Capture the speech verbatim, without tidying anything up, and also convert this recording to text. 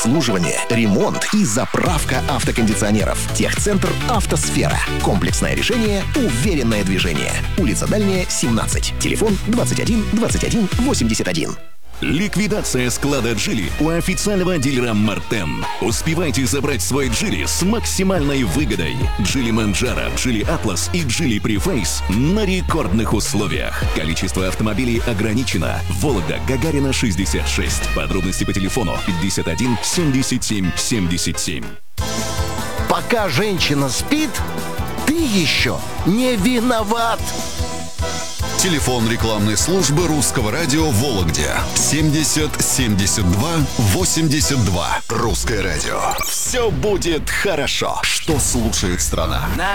Обслуживание, ремонт и заправка автокондиционеров. Техцентр «Автосфера». Комплексное решение, уверенное движение. Улица Дальняя, семнадцать. Телефон двадцать один двадцать один восемьдесят один. Ликвидация склада «Джили» у официального дилера «Мартен». Успевайте забрать свой «Джили» с максимальной выгодой. «Джили Манджаро», «Джили Атлас» и «Джили Префейс» на рекордных условиях. Количество автомобилей ограничено. Вологда, Гагарина, шестьдесят шесть. Подробности по телефону пятьдесят один семьдесят семь семьдесят семь. Пока женщина спит, ты еще не виноват. Телефон рекламной службы Русского радио в Вологде семьдесят семьдесят два восемьдесят два. Русское радио. Все будет хорошо. Что слушает страна?